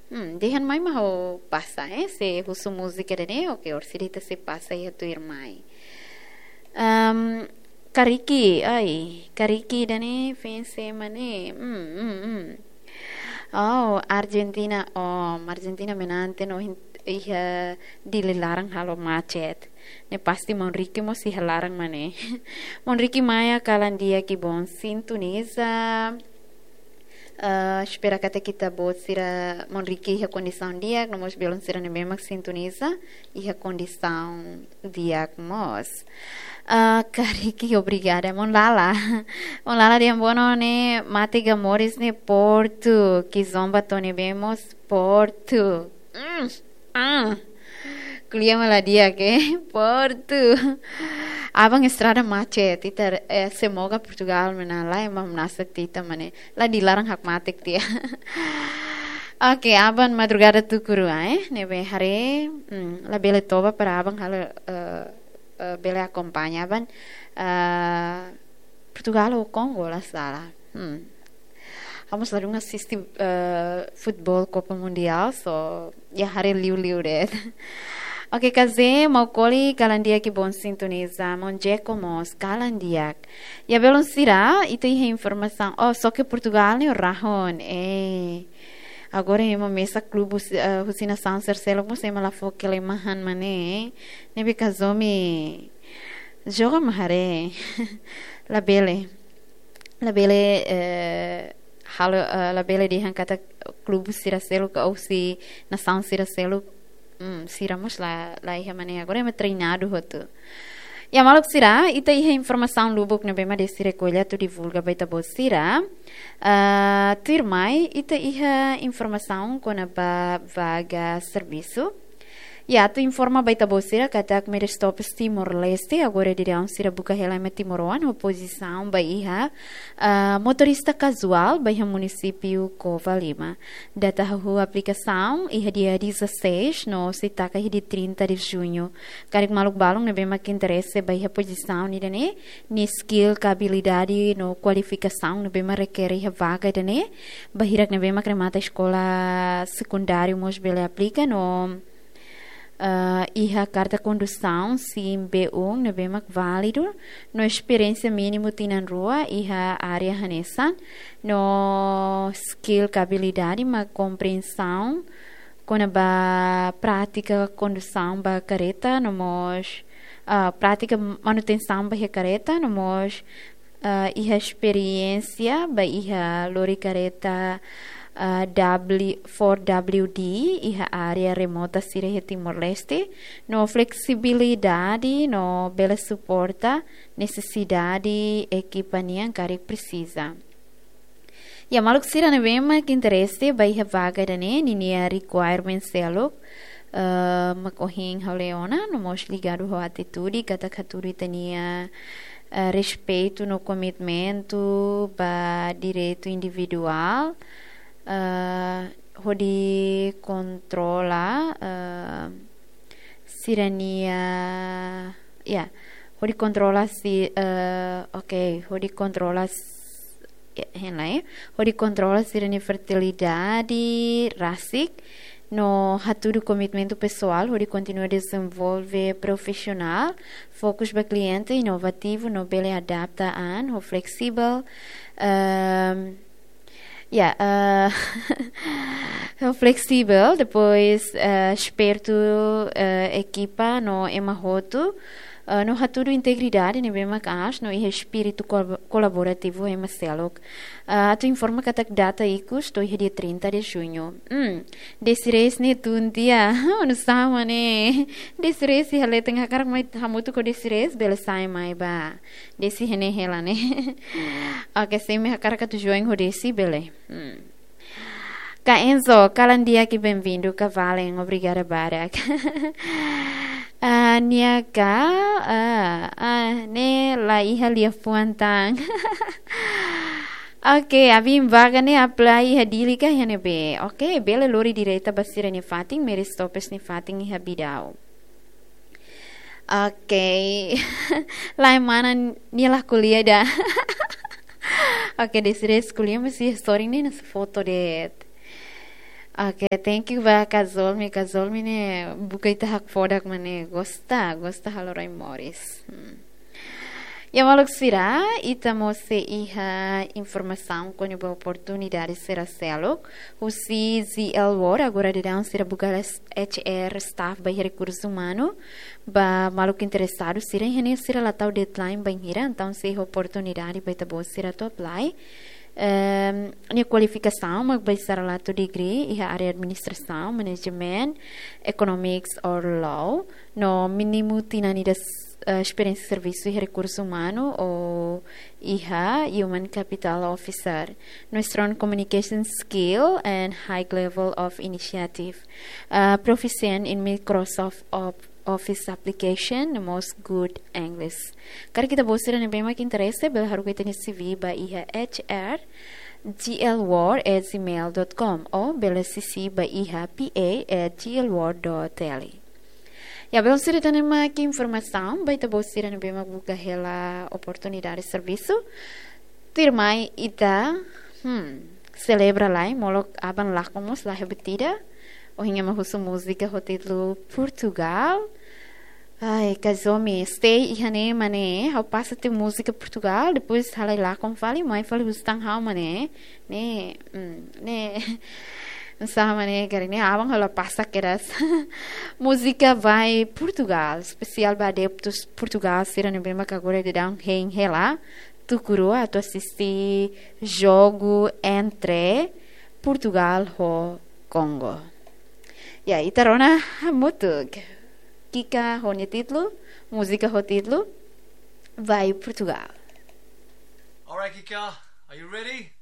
Dihan mai mau passa, se husu música dene, ok, orsidita se passa e a tua irmã. Kariki, kariki dane, pense mane, Oh, Argentina, Argentina menante no iha dilarang halo macet. Ne pasti Monriki mo si halarang mane. Monriki Maya kalan dia ki bon sintoniza. Espera kata kita bot sira Monriki iha condição dia, nós belon sira ne memak sintoniza iha condição dia mos. Kariki, obrigada. Mon Lala de ambono ne mate gamores ne Porto. Que zomba tone vemos Porto. Kuliah malah dia ke Porto. Abang estrada macet. Tita semoga Portugal menala emang nasak tita mane. La dilarang hak matik dia. Oke, abang madrugada tu kurua nebe hari la bele toba para abang halo bele acompanhaban Portugal ou Congo la sala. Vamos lá assistir futebol Copa Mundial, so ya hari liu deh. Oke, kaze mau koli kalandia ki bon sintoniza monjeko mos kalandiak. Ya belum sira itu ihe informação. Só que Portugal ne rahon. Agora é uma mesa clube Husina Sanser Selo mo sema la fo kele mahan mane. Nebe kazomi joga mahare. La bele halo la bele dihan kata clube Sira Selo ka si nação Sira Selo siramos lá ihe mane agora é treinado hotu. Ya maluk sira ita ihe informação lubuk na bema desi recolha tu divulga baita bosira tu irmai ita ihe informação kona ba vaga serviço. Ya tu informa baita bosira katak mere stop Timor Leste agora diriam sira buka helai Timor-One oposição baiha motorista casual baiha município Cova Lima. Data hu aplicação iha dia 16 no sitaka de 30 de junho. Karik maluk balong ne bema que interesse baiha posição ni dane ni skill ka habilidade no qualificação ne bema requer iha vaga dane bahirak ne bema kremata escola secundário mos bele aplica no iha carta condução sim B1 ne bemak válido no experiência mínimo tinan rua iha área hanesan no skill habilidade ma compreensão com a prática condução ba careta no mos prática manutenção ba careta no mos iha experiência ba iha lori careta 4WD iha área remota sira Timor-Leste no flexibilidade no bela suporta necessidade equipamento que precisa. Ya maluk sira ne bema que interesse ba iha vaga dane ninia requirement selo makohin haleona no mos ligado ho atitude kata katuri tenia respeito no commitmento ba direito individual hodi controla sirania hodi controla hodi controla hodi controla sirania fertilidade rasik no haturo commitmento pessoal hodi continua desenvolver profissional fokus ba cliente inovativo no bele adapta an ho flexível flexível, depois esperto equipa no emahoto no haturo integridade ne bema kaas no espírito colaborativo ema selok tu informa katak data ikus to dia 30 de junho desires ne tuntia no sama ne desires hale tengah karak mai hamutu ko desires bela sai mai ba desi hene hela ne okay se me karak tu join ho desi bele Ka Enzo, calandia que bem-vindo, Cavalem, obrigada, Barak. Niaga, ne la hija lia fuantang. Ok, abim vaga ne apply iha dilika hene be. Ok, bela lori direita basira ne fating, mere stoppes ne fating iha bidau. Ok, lá mana nila kuliah dah. Ok, desire kuliah masih story ni nessa foto det. Ok, thank you ba Kazolmi ne buka ita hak fodak mane gosta halorai Morris. Ya maluk sira, ita mose iha informação com a oportunidade será selok. O CZL War agora de down será buka HR staff by recursos humanos. Ba maluk interessado sira ihane sira latau deadline by hira, então se oportunidade by tabo sira to apply. Minha qualificação, mas vai ser lá to degree, e a área de administração, management, economics or law, no mínimo tinha das experiência de serviço e recursos humanos ou IHA, Human Capital Officer. No strong communication skill and high level of initiative. Proficient in Microsoft Office application, the most good English. Karena kita bosan dan bem que interesse, bela harus kita CV ba IHA HR glwar@gmail.com ou bela CC ba IHA PA@glwar.tl. Ya, bel sira tane que informação, baita bo sira ne bema buka hela oportunidade de serviço. Tirmai ita, celebra lá, molok aban lá como lá repetida. O hinha mahusu música ho título Portugal. Ai, casomi, stay ihane mane, hau passa te música Portugal, depois halai lá como fale, mãe fale hustang hau mane, ne sama ne karine abang hala passa keras música vai Portugal especial para adeptos Portugal sira ne bema agora de down hein hela tu curua tu assistir jogo entre Portugal e Congo. E aí tarona mutug kika ho título música ho título vai Portugal. All right, Kika, are you ready?